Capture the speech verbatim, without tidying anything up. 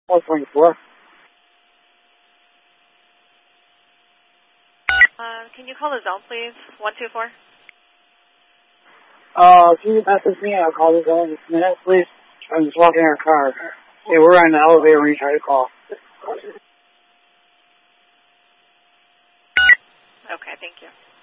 one twenty-four. Uh, can you call the zone, please? one two four. Uh, can you message me? I'll call the zone in a minute, please. I'm just walking in our car. Hey, we're on the elevator when you try to call. Okay, thank you.